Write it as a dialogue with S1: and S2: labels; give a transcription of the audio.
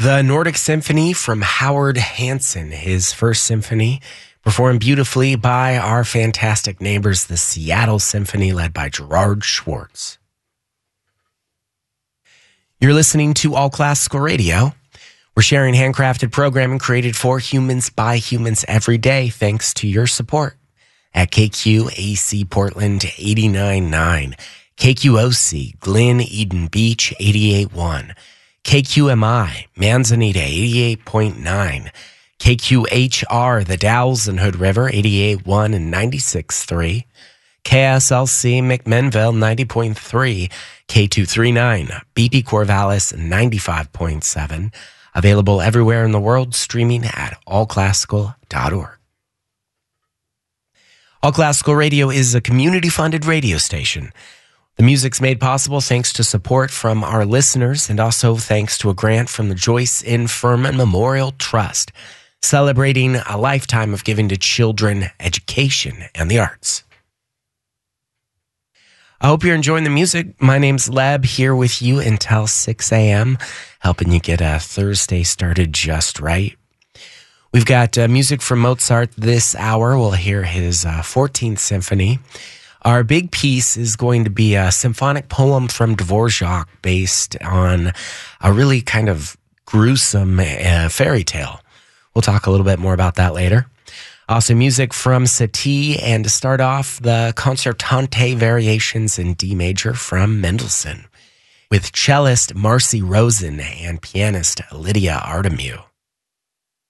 S1: The Nordic Symphony from Howard Hansen, his first symphony, performed beautifully by our fantastic neighbors, the Seattle Symphony, led by Gerard Schwartz. You're listening to All Classical Radio. We're sharing handcrafted programming created for humans by humans every day, thanks to your support at KQAC Portland 89.9, KQOC Glen Eden Beach 88.1, KQMI Manzanita 88.9, KQHR The Dalles and Hood River 88.1 and 96.3, KSLC McMinnville 90.3, K239 BP Corvallis 95.7, available everywhere in the world, streaming at allclassical.org. All Classical Radio is a community-funded radio station. The music's made possible thanks to support from our listeners and also thanks to a grant from the Joyce N. Furman Memorial Trust, celebrating a lifetime of giving to children, education, and the arts. I hope you're enjoying the music. My name's Leb, here with you until 6 a.m., helping you get a Thursday started just right. We've got music from Mozart this hour. We'll hear his 14th Symphony. Our big piece is going to be a symphonic poem from Dvorak based on a really kind of gruesome fairy tale. We'll talk a little bit more about that later. Also music from Satie, and to start off, the Concertante Variations in D major from Mendelssohn with cellist Marcy Rosen and pianist Lydia Artemu.